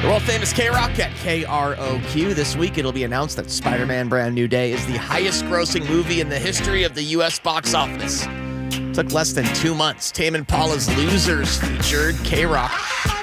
World famous K-Rock at KROQ. This week, it'll be announced that Spider-Man Brand New Day is the highest grossing movie in the history of the U.S. box office. Took less than 2 months. Tame Impala's Losers featured K-Rock.